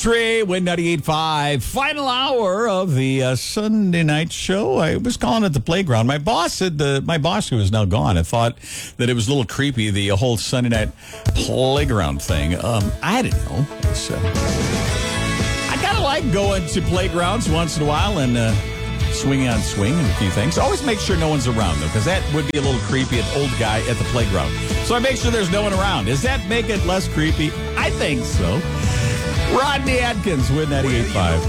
Trey, Win 98.5. Final hour of the Sunday night show. I was calling it the playground. My boss said, my boss who is now gone, I thought that it was a little creepy, the whole Sunday night playground thing. I didn't know. I kind of like going to playgrounds once in a while and swinging on swing and a few things. Always make sure no one's around, though, because that would be a little creepy, an old guy at the playground. So I make sure there's no one around. Does that make it less creepy? I think so. Rodney Adkins, Win 98.5.